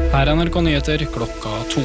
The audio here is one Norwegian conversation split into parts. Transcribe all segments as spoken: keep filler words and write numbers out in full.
Her er N R K Nyheter klokka to.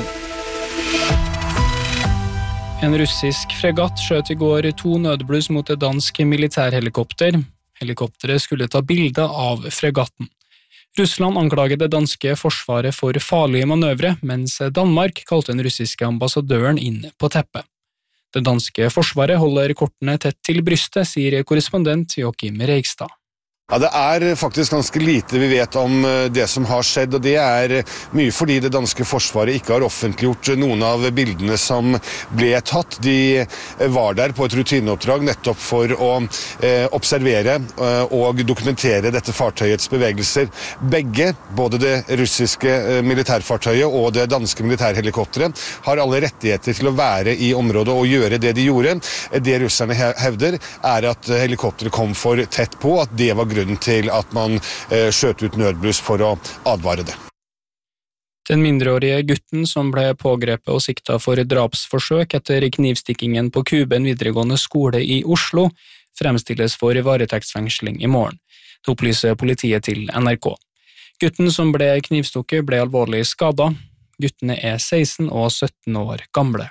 En russisk fregatt skjøt i går to nødbluss mot et dansk militærhelikopter. Helikopteret skulle ta bilde av fregatten. Russland anklaget det danske forsvaret for farlige manøvre, mens Danmark kalte den russiske ambassadøren inn på teppet. Det danske forsvaret holder kortene tett til brystet, sier korrespondent Joachim Reigstad. Ja, det er faktisk ganske lite vi vet om det som har skjedd, og det er mye fordi det danske forsvaret ikke har offentliggjort noen av bildene som ble tatt. De var der på et rutineoppdrag nettopp for å eh, observere eh, og dokumentere dette fartøyets bevegelser. Begge, både det russiske eh, militærfartøyet og det danske militærhelikopteret, har alle rettigheter til å være i området og gjøre det de gjorde. Det russerne hevder er at helikopteret kom for tett på, at det var grunnen til at man eh, skjøt ut nødbluss for å advare det. Den mindreårige gutten som ble pågrepet og siktet for drapsforsøk etter knivstikkingen på Kuben videregående skole i Oslo, fremstilles for varetektsfengsling i morgen. Det opplyser politiet til N R K. Gutten som ble knivstukket ble alvorlig skadet. Guttene er seksten og sytten år gamle.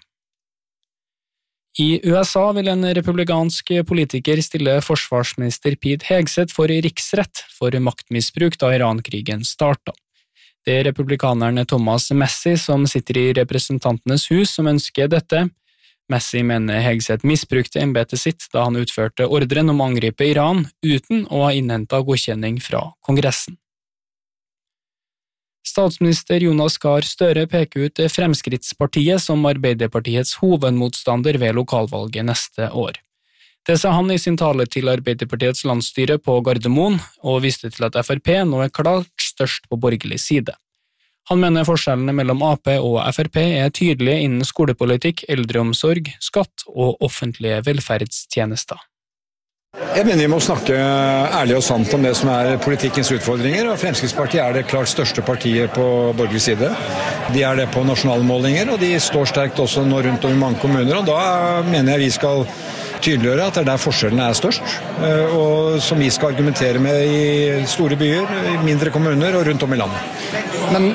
I U S A vil en republikansk politiker stille forsvarsminister Pete Hegseth for riksrett for maktmisbruk da Iran-krigen startet. Det er republikaneren Thomas Massie som sitter i representantenes hus som ønsker dette. Massie mener Hegseth misbrukte embetet sitt da han utførte ordren om å angripe Iran uten å ha innhentet godkjenning fra Kongressen. Statsminister Jonas Gahr Støre peker ut Fremskrittspartiet som Arbeiderpartiets hovedmotstander ved lokalvalget neste år. Det sa han i sin tale til Arbeiderpartiets landsstyre på Gardermoen, og viste til at F R P nå er klart størst på borgerlig side. Han mener forskjellene mellom A P og F R P er tydelige innen skolepolitikk, eldreomsorg, skatt og offentlige velferdstjenester. Jeg mener vi må snakke ærlig og sant om det som er politikkens utfordringer, og Fremskrittspartiet er det klart største partiet på borgerlig side. De er det på nasjonale målinger, og de står sterkt også nå rundt om i mange kommuner, og da mener jeg vi skal tydeliggjøre at det er der forskjellene er størst, og som vi skal argumentere med i store byer, i mindre kommuner og rundt om i landet. Men